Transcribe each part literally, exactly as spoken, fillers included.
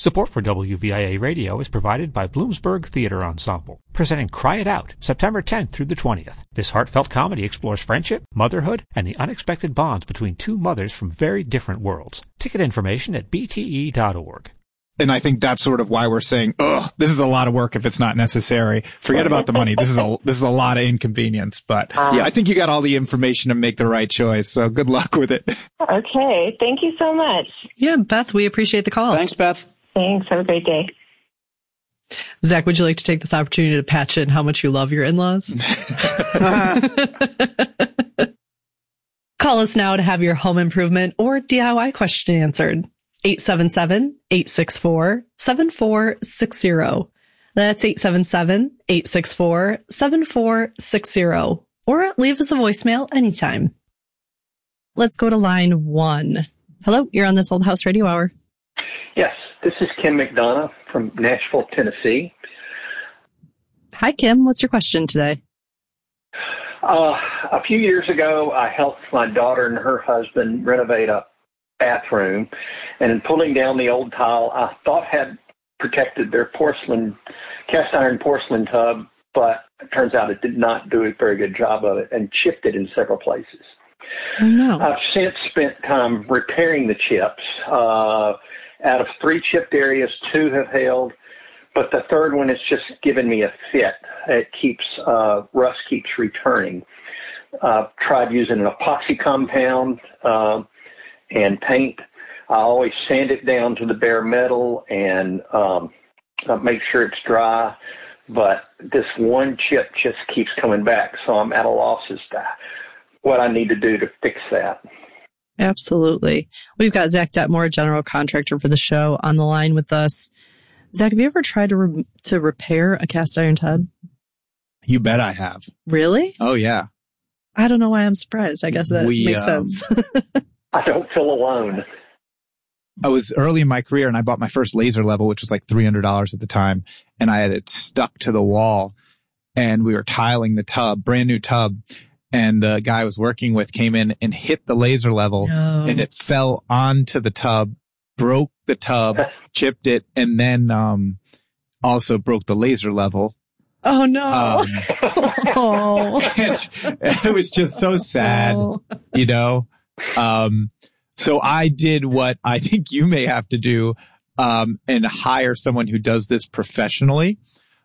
Support for W V I A Radio is provided by Bloomsburg Theater Ensemble, presenting Cry It Out, September tenth through the twentieth. This heartfelt comedy explores friendship, motherhood, and the unexpected bonds between two mothers from very different worlds. Ticket information at b t e dot org. And I think that's sort of why we're saying, ugh, this is a lot of work if it's not necessary. Forget about the money. This is a, this is a lot of inconvenience, but yeah, I think you got all the information to make the right choice. So good luck with it. Okay. Thank you so much. Yeah, Beth, we appreciate the call. Thanks, Beth. Thanks. Have a great day. Zach, would you like to take this opportunity to patch in how much you love your in-laws? Call us now to have your home improvement or D I Y question answered. eight seven seven, eight six four, seven four six zero. That's eight seven seven, eight six four, seven four six zero. Or leave us a voicemail anytime. Let's go to line one. Hello, you're on this Old House Radio Hour. Yes, this is Kim McDonough from Nashville, Tennessee. Hi, Kim. What's your question today? Uh, a few years ago, I helped my daughter and her husband renovate a bathroom, and in pulling down the old tile, I thought had protected their porcelain, cast iron porcelain tub, but it turns out it did not do a very good job of it and chipped it in several places. Oh, no. I've since spent time repairing the chips. Uh, out of three chipped areas, two have held, but the third one has just given me a fit. It keeps, uh, rust keeps returning. I've tried using an epoxy compound, uh, and paint. I always sand it down to the bare metal and um, make sure it's dry. But this one chip just keeps coming back, so I'm at a loss as to what I need to do to fix that. Absolutely. We've got Zach Detmore, general contractor for the show, on the line with us. Zach, have you ever tried to re- to repair a cast iron tub? You bet I have. Really? Oh, yeah. I don't know why I'm surprised. I guess that we, makes um, sense. I don't feel alone. I was early in my career and I bought my first laser level, which was like three hundred dollars at the time. And I had it stuck to the wall and we were tiling the tub, brand new tub. And the guy I was working with came in and hit the laser level No. and it fell onto the tub, broke the tub, chipped it, and then, um, also broke the laser level. Oh, no. Um, oh. it, it was just so sad, Oh. you know? Um, so I did what I think you may have to do, um, and hire someone who does this professionally,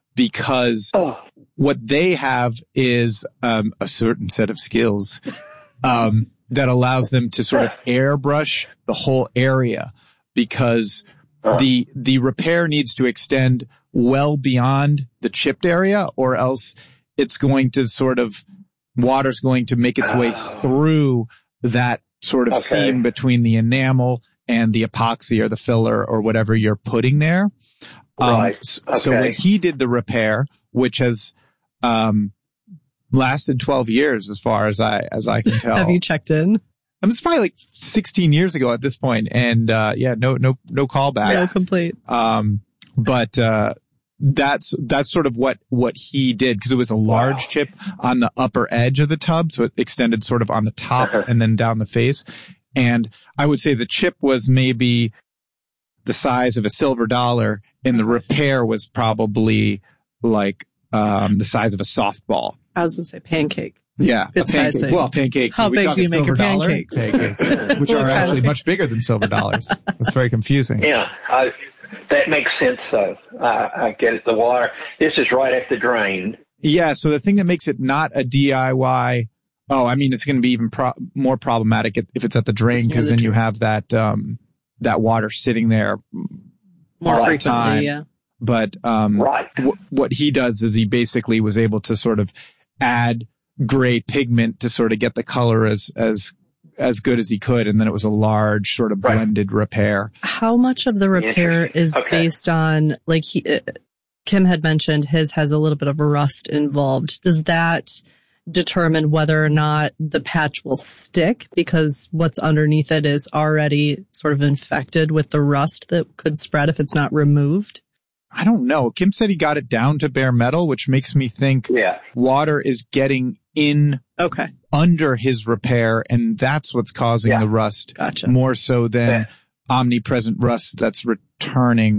because Oh. what they have is, um, a certain set of skills, um, that allows them to sort of airbrush the whole area, because the, the repair needs to extend well beyond the chipped area, or else it's going to sort of, water's going to make its way through that sort of Okay. seam between the enamel and the epoxy or the filler or whatever you're putting there. Right. Um, so, so Okay. when he did the repair, which has, um, lasted twelve years as far as I, as I can tell. Have you checked in? I mean, it's probably like sixteen years ago at this point, and, uh, yeah, no, no, no callbacks. No complaints. Um, but, uh, that's, that's sort of what, what he did, because it was a large Wow. chip on the upper edge of the tub. So it extended sort of on the top and then down the face. And I would say the chip was maybe the size of a silver dollar, and the repair was probably like, um, the size of a softball. I was going to say pancake. Yeah. Good a pancake. sizing. Well, pancake. How We big talking do you make your silver dollar? pancakes? Pancakes, which What are kind actually of- much bigger than silver dollars. That's very confusing. Yeah, I, that makes sense, though. I, I get it. The water, this is right at the drain. Yeah. So the thing that makes it not a D I Y, oh, I mean, it's going to be even pro- more problematic if if it's at the drain, It's near because the then you drain. have that, um, that water sitting there More all the frequently, time. yeah. But, um, Right. w- what he does is he basically was able to sort of add gray pigment to sort of get the color as, as, as good as he could. And then it was a large sort of Right. blended repair. How much of the repair is Okay. based on, like he, uh, Kim had mentioned his has a little bit of a rust involved. Does that determine whether or not the patch will stick, because what's underneath it is already sort of infected with the rust that could spread if it's not removed? I don't know. Kim said he got it down to bare metal, which makes me think Yeah. water is getting in Okay. under his repair, and that's what's causing Yeah. the rust Gotcha. more so than Yeah. omnipresent rust that's returning